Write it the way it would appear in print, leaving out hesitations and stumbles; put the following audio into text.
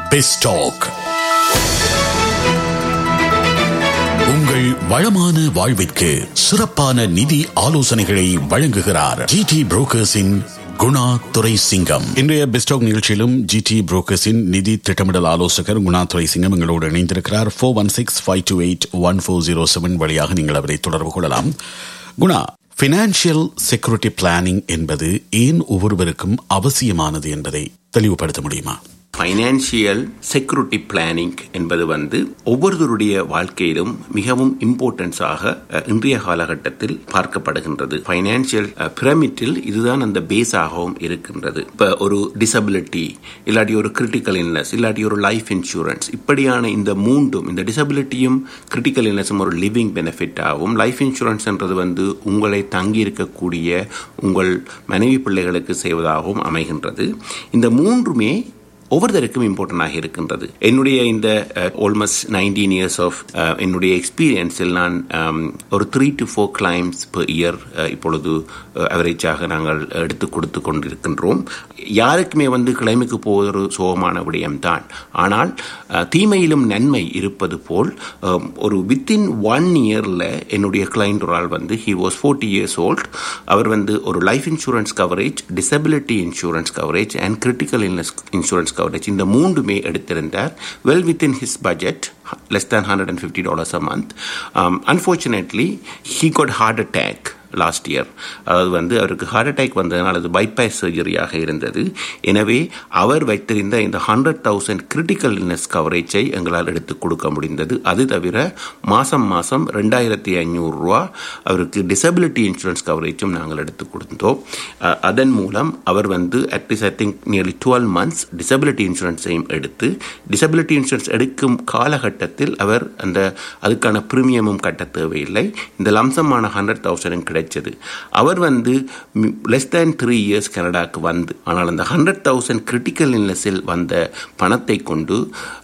பெஸ்டாக். உங்கள் வளமான வாழ்விற்கு சிறப்பான நிதி ஆலோசனைகளை வழங்குகிறார் ஜிடி புரோக்கர்ஸின் குணா துரைசிங்கம். இன்றைய பெஸ்டாக் நிகழ்ச்சியிலும் ஜிடி புரோக்கர்ஸின் நிதி திட்டமிடல் ஆலோசகர் குணா துரைசிங்கம் எங்களோடு இணைந்திருக்கிறார். 4165281407 வழியாக நீங்கள் அவரை தொடர்பு கொள்ளலாம். குணா, ஃபினான்ஷியல் செக்யூரிட்டி பிளானிங் என்பது ஏன் ஒவ்வொருவருக்கும் அவசியமானது என்பதை தெளிவுபடுத்த முடியுமா? ஃபைனான்சியல் செக்யூரிட்டி பிளானிங் என்பது ஒவ்வொருவருடைய வாழ்க்கையிலும் மிகவும் இம்பார்ட்டன்ஸாக இன்றைய காலகட்டத்தில் பார்க்கப்படுகின்றது. ஃபைனான்சியல் பிரமிட்டில் இதுதான் அந்த பேஸாகவும் இருக்கின்றது. இப்போ ஒரு டிசபிலிட்டி இல்லாட்டி ஒரு கிரிட்டிக்கல் இல்னஸ் இல்லாட்டி ஒரு லைஃப் இன்சூரன்ஸ், இப்படியான இந்த மூன்றும், இந்த டிசபிலிட்டியும் கிரிட்டிக்கல் இல்னஸும் ஒரு லிவிங் பெனிஃபிட் ஆகும். லைஃப் இன்சூரன்ஸ் என்றது உங்களை தங்கி இருக்கக்கூடிய உங்கள் மனைவி பிள்ளைகளுக்கு செய்வதாகவும் அமைகின்றது. இந்த மூன்றுமே ஒவ்வொருத்தருக்கும் இம்பார்ட்டன்டாக இருக்கின்றது. என்னுடைய இந்த ஆல்மோஸ்ட் 19 years ஆஃப் என்னுடைய எக்ஸ்பீரியன்ஸில் நான் ஒரு 3 to 4 கிளைம்ஸ் பெர் இயர் இப்பொழுது அவரேஜாக நாங்கள் எடுத்து கொடுத்து கொண்டிருக்கின்றோம். யாருக்குமே கிளைமுக்கு போவது ஒரு சோகமான விடயம்தான். ஆனால் தீமையிலும் நன்மை இருப்பது போல் ஒரு வித்தின் 1 yearல என்னுடைய கிளைண்ட் ஒரு ஆள் he was 40 years old. அவர் ஒரு life insurance coverage, disability insurance coverage and critical illness insurance coverage இந்த மூன்றுமே எடுத்திருந்தார். well within his budget, less than $150 a month. Unfortunately he got heart attack last year. அதாவது அவருக்கு heart attack வந்ததுனால அது bypass சர்ஜரியாக இருந்தது. எனவே அவர் வைத்திருந்த இந்த 100,000 கிரிட்டிக்கல் இல்னஸ் கவரேஜை எங்களால் எடுத்து கொடுக்க முடிந்தது. அது தவிர மாதம் 2,500 அவருக்கு டிசபிலிட்டி இன்சூரன்ஸ் கவரேஜும் நாங்கள் எடுத்து கொடுத்தோம். அதன் மூலம் அவர் at least I think nearly 12 months disability இன்சூரன்ஸையும் எடுத்து, டிசபிலிட்டி இன்சூரன்ஸ் எடுக்கும் காலகட்டத்தில் அவர் அதுக்கான பிரீமியமும் கட்ட தேவையில்லை. இந்த லம்சமான 100,000 கிடைச்சது. அவர் லெஸ் தேன் 3 years கனடாக்கு ஆனால் அந்த 100,000 கிரிட்டிக்கல் இல்னஸில் வந்த பணத்தை கொண்டு